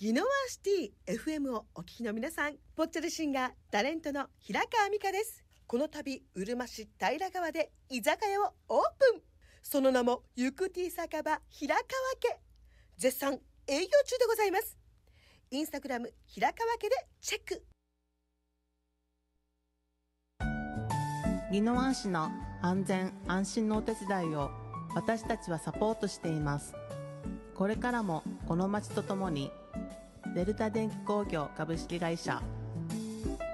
宜野湾シティ FM をお聞きの皆さん、ぽっちゃりシンガータレントの平川美香です。この度うるま市平川で居酒屋をオープン。その名もゆくティ酒場平川家。絶賛営業中でございます。インスタグラム平川家でチェック。 宜野湾市の安全安心のお手伝いを私たちはサポートしています。これからもこの町とともにデルタ電気工業株式会社